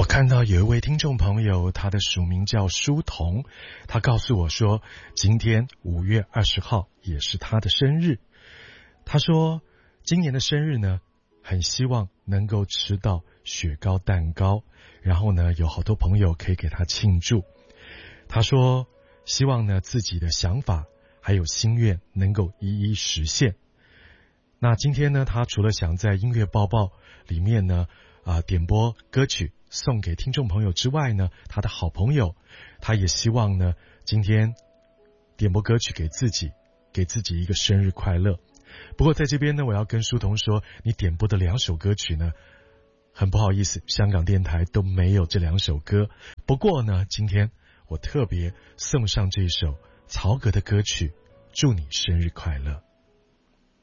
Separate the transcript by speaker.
Speaker 1: 看到有一位听众朋友，他的署名叫书童，他告诉我说，今天5月20号也是他的生日。他说，今年的生日呢，很希望能够吃到雪糕蛋糕，然后呢，有好多朋友可以给他庆祝。他说，希望呢自己的想法还有心愿能够一一实现。那今天呢，他除了想在音乐报报里面呢点播歌曲送给听众朋友之外呢，他的好朋友他也希望呢今天点播歌曲给自己一个生日快乐。不过在这边呢，我要跟书童说，你点播的2首歌曲呢，很不好意思，香港电台都没有这2首歌。不过呢，今天我特别送上这首曹格的歌曲，祝你生日快乐。